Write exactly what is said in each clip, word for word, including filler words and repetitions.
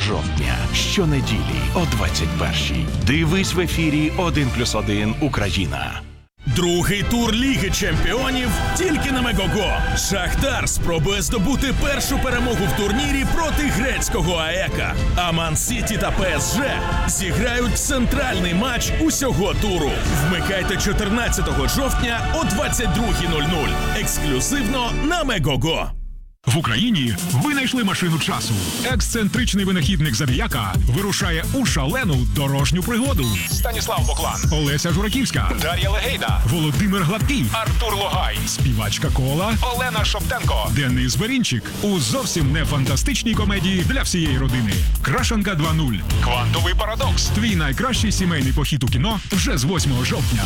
жовтня. Щонеділі о двадцять першій. Дивись в ефірі один плюс один Україна. Другий тур Ліги Чемпіонів тільки на Мегого. Шахтар спробує здобути першу перемогу в турнірі проти грецького АЕКа. А Ман-Сіті та ПСЖ зіграють центральний матч усього туру. Вмикайте чотирнадцятого жовтня о двадцять другій нуль нуль. Ексклюзивно на Мегого. В Україні винайшли машину часу. Ексцентричний винахідник Забіяка вирушає у шалену дорожню пригоду. Станіслав Боклан, Олеся Жураківська, Дар'я Легейда, Володимир Гладкий, Артур Логай, співачка Кола, Олена Шоптенко, Денис Берінчик у зовсім не фантастичній комедії для всієї родини. Крашенка два нуль. Квантовий парадокс. Твій найкращий сімейний похід у кіно вже з восьмого жовтня.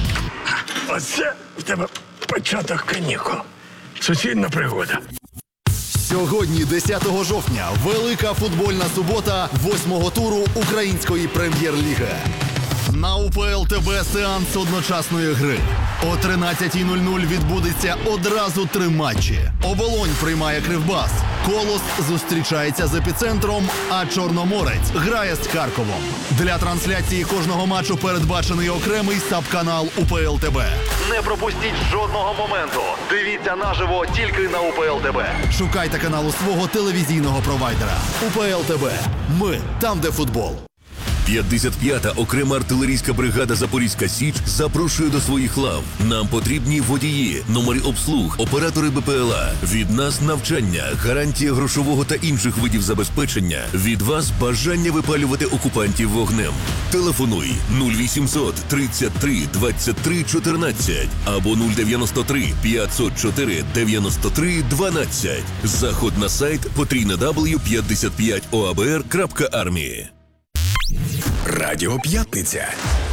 Оце в тебе початок канікул. Суцільна пригода. Сьогодні, десятого жовтня, велика футбольна субота восьмого туру Української прем'єр-ліги. На УПЛ ТБ сеанс одночасної гри. О тринадцятій нуль нуль відбудеться одразу три матчі. Оболонь приймає Кривбас. Колос зустрічається з Епіцентром, а Чорноморець грає з Харковом. Для трансляції кожного матчу передбачений окремий саб-канал УПЛ ТБ. Не пропустіть жодного моменту. Дивіться наживо тільки на УПЛ ТБ. Шукайте канал у свого телевізійного провайдера. УПЛ ТБ. Ми там, де футбол. п'ятдесят п'ята окрема артилерійська бригада Запорізька Січ запрошує до своїх лав. Нам потрібні водії, номери обслуг, оператори БПЛА. Від нас навчання, гарантія грошового та інших видів забезпечення. Від вас бажання випалювати окупантів вогнем. Телефонуй нуль вісімсот тридцять три двадцять три чотирнадцять або нуль дев'яносто три п'ятсот чотири дев'яносто три дванадцять. Заход на сайт потрійне дабл ю п'ятдесят п'ять о а б р крапка армії. Радіо П'ятниця.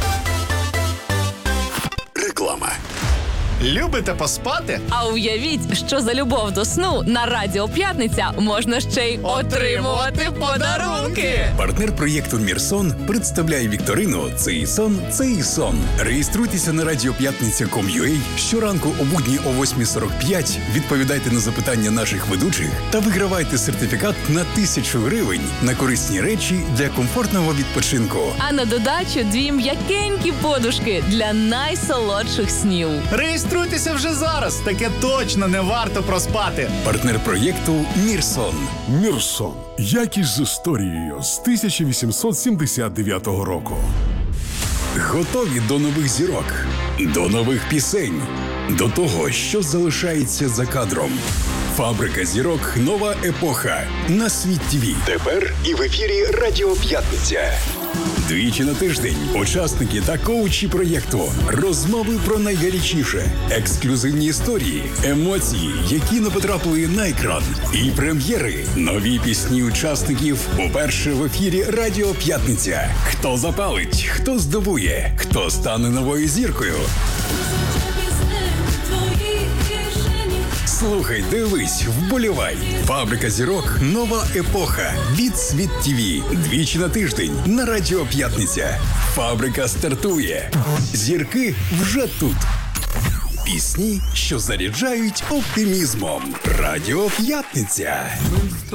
Реклама. Любите поспати? А уявіть, що за любов до сну на Радіо П'ятниця можна ще й отримувати подарунки. Партнер проєкту «Мірсон» представляє вікторину «Цей сон, цей сон». Реєструйтеся на радіо п'ятниця крапка ком крапка ю а щоранку о будні о восьмій сорок п'ять, відповідайте на запитання наших ведучих та вигравайте сертифікат на тисячу гривень на корисні речі для комфортного відпочинку. А на додачу дві м'якенькі подушки для найсолодших снів. Реєструйтеся вже зараз, таке точно не варто проспати. Партнер проєкту «Мірсон». Мірсон. Якість з історією з тисяча вісімсот сімдесят дев'ятого року. Готові до нових зірок, до нових пісень, до того, що залишається за кадром. Фабрика зірок «Нова епоха» на Світ ТВ. Тепер і в ефірі Радіо П'ятниця. Двічі на тиждень учасники та коучі проєкту, розмови про найгарячіше, ексклюзивні історії, емоції, які не потрапили на екран, і прем'єри, нові пісні учасників уперше в ефірі Радіо П'ятниця. Хто запалить, хто здобує, хто стане новою зіркою. Слухай, дивись, вболівай. Фабрика зірок «Нова епоха» від Світ ТВ. Двічі на тиждень на Радіо П'ятниця. Фабрика стартує. Зірки вже тут. Пісні, що заряджають оптимізмом. Радіо П'ятниця.